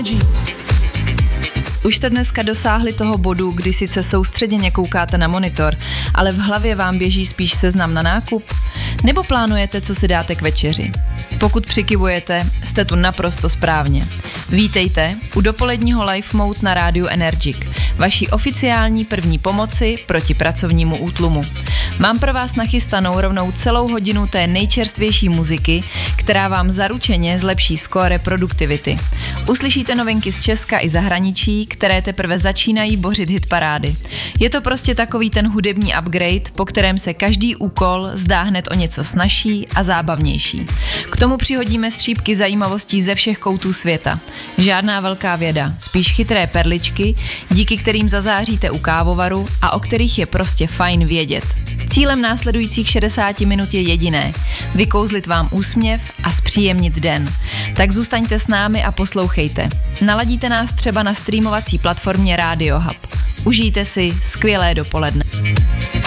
Už jste dneska dosáhli toho bodu, kdy sice soustředěně koukáte na monitor, ale v hlavě vám běží spíš seznam na nákup? Nebo plánujete, co si dáte k večeři? Pokud přikivujete, jste tu naprosto správně. Vítejte u dopoledního Live Mode na rádiu Energic, vaší oficiální první pomoci proti pracovnímu útlumu. Mám pro vás nachystanou rovnou celou hodinu té nejčerstvější muziky, která vám zaručeně zlepší skóre produktivity. Uslyšíte novinky z Česka i zahraničí, které teprve začínají bořit hitparády. Je to prostě takový ten hudební upgrade, po kterém se každý úkol zdá hned o něco snazší a zábavnější. K tomu přihodíme střípky zajímavostí ze všech koutů světa. Žádná velká věda, spíš chytré perličky, díky kterým zazáříte u kávovaru a o kterých je prostě fajn vědět. Cílem následujících 60 minut je jediné: vykouzlit vám úsměv a zpříjemnit den. Tak zůstaňte s námi a poslouchejte. Naladíte nás třeba na streamovací platformě Radio Hub. Užijte si skvělé dopoledne.